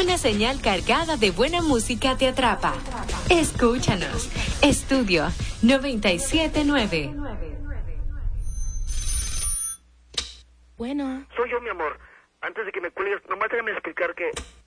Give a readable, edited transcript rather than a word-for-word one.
Una señal cargada de buena música te atrapa. Escúchanos. Estudio 97.9. Bueno. Soy yo, mi amor. Antes de que me cuelgues, nomás déjame explicar que